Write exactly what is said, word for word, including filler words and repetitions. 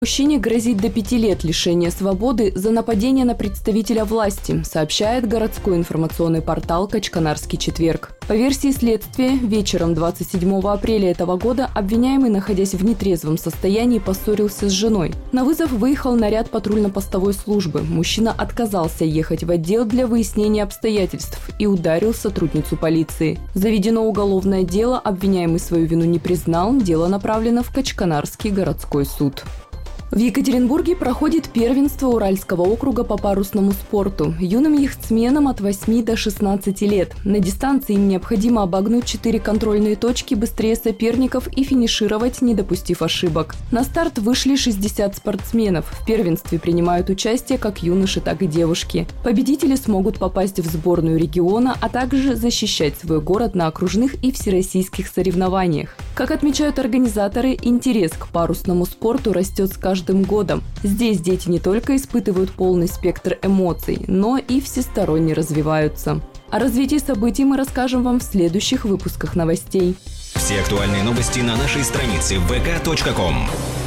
Мужчине грозит до пяти лет лишения свободы за нападение на представителя власти, сообщает городской информационный портал «Качканарский четверг». По версии следствия, вечером двадцать седьмого апреля этого года обвиняемый, находясь в нетрезвом состоянии, поссорился с женой. На вызов выехал наряд патрульно-постовой службы. Мужчина отказался ехать в отдел для выяснения обстоятельств и ударил сотрудницу полиции. Заведено уголовное дело, обвиняемый свою вину не признал, дело направлено в Качканарский городской суд. В Екатеринбурге проходит первенство Уральского округа по парусному спорту. Юным яхтсменам от восьми до шестнадцати лет. На дистанции им необходимо обогнуть четыре контрольные точки быстрее соперников и финишировать, не допустив ошибок. На старт вышли шестьдесят спортсменов. В первенстве принимают участие как юноши, так и девушки. Победители смогут попасть в сборную региона, а также защищать свой город на окружных и всероссийских соревнованиях. Как отмечают организаторы, интерес к парусному спорту растет с каждым годом. Здесь дети не только испытывают полный спектр эмоций, но и всесторонне развиваются. О развитии событий мы расскажем вам в следующих выпусках новостей. Все актуальные новости на нашей странице вэ ка точка ком.